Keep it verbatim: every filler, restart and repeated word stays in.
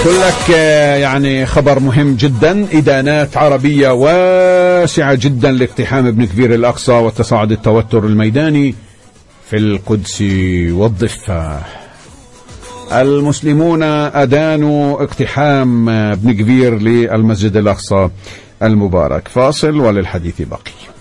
أقول لك يعني خبر مهم جدا. إدانات عربية واسعة جدا لاقتحام ابن كبير الأقصى وتصاعد التوتر الميداني في القدس والضفة. المسلمون أدانوا اقتحام ابن كبير للمسجد الأقصى المبارك. فاصل وللحديث بقي.